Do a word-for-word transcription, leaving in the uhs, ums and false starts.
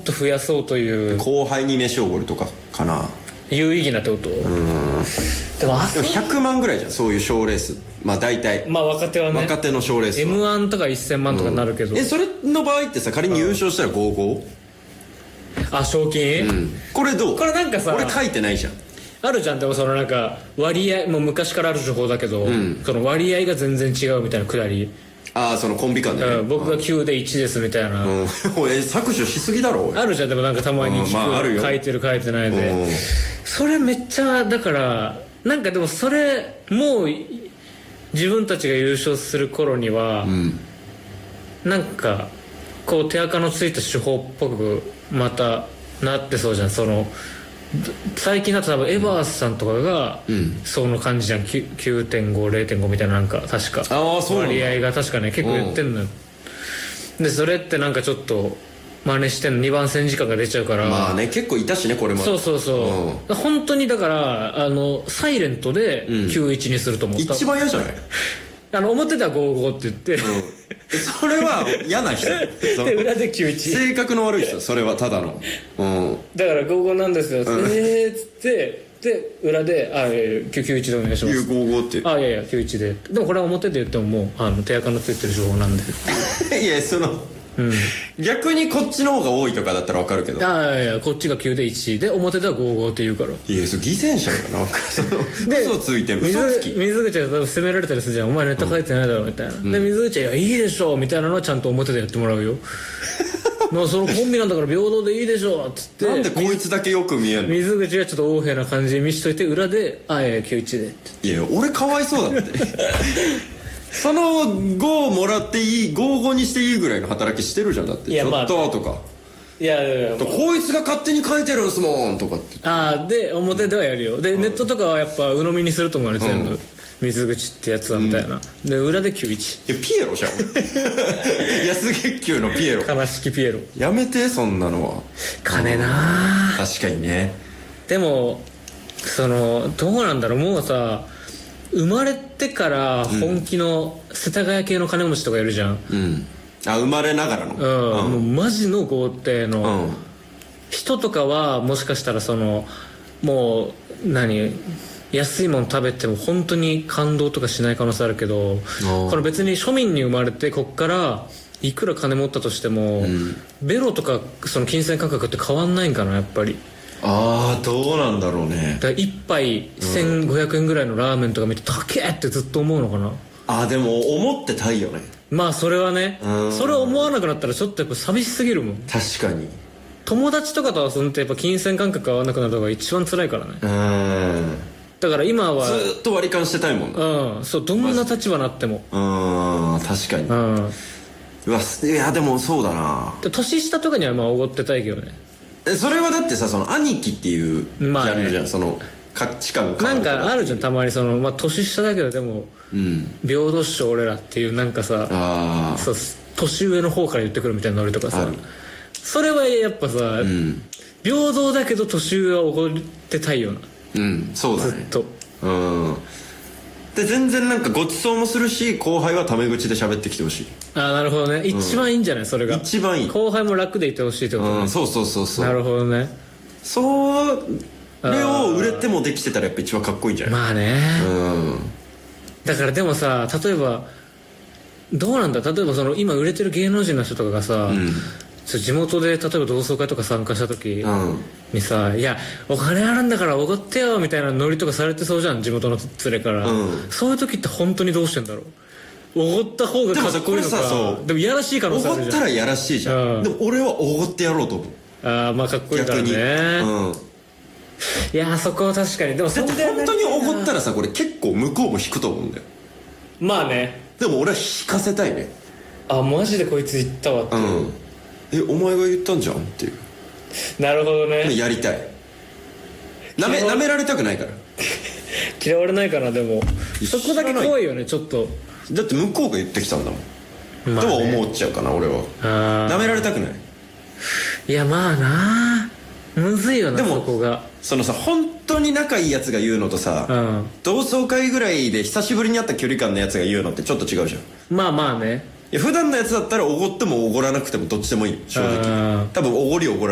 っと増やそうという後輩に飯をおごるとかかな。 有意義なってこと。うん。でもあでもひゃくまんぐらいじゃん、そういう賞レース。まあ大体まあ若手はね、 若手の賞レースはエムワン とかせんまんとかになるけど、 うん、えそれの場合ってさ、仮に優勝したらごじゅうご？ あ、賞金、 うん、これどう？ これなんかさ、 俺書いてないじゃん。 あるじゃん。でもそのなんか割合もう昔からある情報だけど、うん、その割合が全然違うみたいなくだり。 ああ、そのコンビ間でね、 うん、僕がきゅうでいちですみたいな、うん、 え削除しすぎだろ。 あるじゃん。でもなんかたまに聞く、まあ、あるよ、書いてる書いてないで、うん、それめっちゃだからなんかでもそれもう自分たちが優勝する頃には、うん、なんかこう手垢のついた手法っぽくまたなってそうじゃん。その最近だと多分エバースさんとかが、うん、その感じじゃん。 きゅうてんご、れいてんご みたいな、なんか確かあそうなんだ、 割合が確かね結構言ってんのよ。でそれってなんかちょっと真似してんのにばん戦時間が出ちゃうから。 まあね、結構いたしねこれも。 そうそうそう、うん、本当にだからあのサイレントできゅういちにすると思う、うん、 一番嫌じゃない？ あの表ではごじゅうごって言って、うん、 それは嫌な人で裏できゅういち、 性格の悪い人、それはただの、うん、 だからごじゅうごなんですよ、うん、えーっつってで裏で「あえきゅういちでお願いします」 ごじゅうごってあいやいやきゅういちで。でもこれは表で言ってももうあの手垢のついてる情報なんでいやそのうん、逆にこっちの方が多いとかだったら分かるけど、 あいやいやこっちがきゅうでいちで表ではごじゅうごって言うから。 いやそれ偽善者だな嘘ついてる。嘘つき水口は責められたりするじゃん。お前ネタ書いてないだろみたいな、うん、で水口は「いやいいでしょ」みたいなのはちゃんと表でやってもらうよまあそのコンビなんだから平等でいいでしょっつってなんでこいつだけよく見えるの。 水口がちょっと横柄な感じに見しといて裏で「あいやいやきゅういちで」って。 いや俺かわいそうだってそのごをもらっていいごじゅうごにしていいぐらいの働きしてるじゃん。だっていや、 ちょっととか、 いやいやいや、 こいつが勝手に書いてるんすもんとかって。 ああで表ではやるよ。で、うん、ネットとかはやっぱ鵜呑みにすると思うね全部、うん、水口ってやつはみたいな、うん、で裏できゅういち。 いやピエロじゃん安月給のピエロ、 悲しきピエロ。 やめてそんなのは。 金なあ、 確かにね。 でもそのどうなんだろう、もうさ生まれてから本気の世田谷系の金持ちとかいるじゃん、 うん、あ生まれながらの、 うん、もうマジの豪邸の人とかはもしかしたらそのもう何安いもの食べても本当に感動とかしない可能性あるけど、これ別に庶民に生まれてこっからいくら金持ったとしても、うん、ベロとかその金銭感覚って変わんないんかなやっぱり。 ああどうなんだろうね。 だからいっぱいせんごひゃくえんぐらいのラーメンとか見て高えってずっと思うのかな。 ああでも思ってたいよね。 まあそれはね、それを思わなくなったらちょっとやっぱ寂しすぎるもん。 確かに友達とかと遊んでやっぱ金銭感覚合わなくなるのが一番辛いからね。うんだから今はずっと割り勘してたいもんな。 うんそうどんな立場になっても。 うん確かに。うんうわいやでもそうだな。 年下とかにはまあおごってたいけどね。 それはだってさその兄貴っていうジャンルじゃん、ね、その価値観がなんかあるじゃんたまにその、まあ、年下だけどでも、うん、平等っしょ俺らっていうなんかさあそう年上の方から言ってくるみたいなノリとかさそれはやっぱさ、うん、平等だけど年上はおごってたいよな。 うんそうだねずっとうんで全然なんかごちそうもするし後輩はタメ口で喋ってきてほしい。 ああなるほどね、一番いいんじゃないそれが一番いい。 後輩も楽でいてほしいってことね、 うん、そうそうそうそう。 なるほどね。 それを売れてもできてたらやっぱ一番かっこいいんじゃない。 まあねうんだからでもさ例えばどうなんだ例えばその今売れてる芸能人の人とかがさ、うん地元で例えば同窓会とか参加した時にさ、うん、いやお金あるんだからおごってよみたいなノリとかされてそうじゃん地元の連れから、うん、そういう時って本当にどうしてんだろう。おごった方がかっこいいのか。でもさそうでもいやらしい可能性あるじゃん。おごったらいやらしいじゃん、うん、でも俺はおごってやろうと思う。ああまあかっこいいからね逆に、うん、いやそこは確かに。でもだって本当におごったらさこれ結構向こうも引くと思うんだよ。 まあねでも俺は引かせたいね。 あマジでこいつ言ったわっていう、うんえお前が言ったんじゃんっていう。 なるほどねやりたい。なめなめられたくないから嫌われないかな。でもそこだけ怖いよねちょっと。 だって向こうが言ってきたんだもん、まあね、とは思っちゃうかな俺は。なめられたくない。 いやまあなむずいよな。でもそこがそのさ本当に仲いいやつが言うのとさ、うん、同窓会ぐらいで久しぶりに会った距離感のやつが言うのってちょっと違うじゃん。 まあまあね。 いや普段のやつだったらおごってもおごらなくてもどっちでもいい正直。多分おごりおごら